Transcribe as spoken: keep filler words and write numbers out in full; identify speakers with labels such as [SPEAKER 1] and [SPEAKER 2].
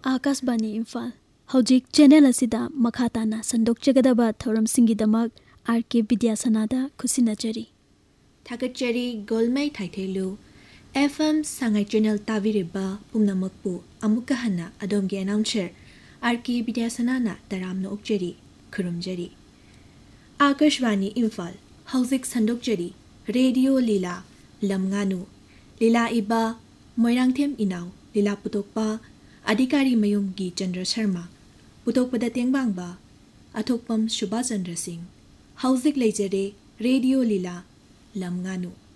[SPEAKER 1] Akashvani Imphal हौजिक channel असिदा मखाताना संदोकचगदबा थौरमसिंगिदमक are के विद्यासनादा खुसिनचरी
[SPEAKER 2] थागतचरी गोलमै थाइथेलु FM सांगाई channel ताविरिबा पुमनमकपु अमुक्का Hannah अदोमगे announcer are के विद्यासनाना तरामना ओक्चरी खुरुमजरी Akashvani Imphal हौजिक संदोकचरी radio लीला लमगानु लीला इबा मोइरांगथेम इनाव लीला पुतोकपा अधिकारी मयुंगी चंद्र शर्मा पुतोकपदा तेंगबांगबा अथोकपम सुभाष चंद्र सिंह हौजिक लेजरे रेडियो लीला लमगानु।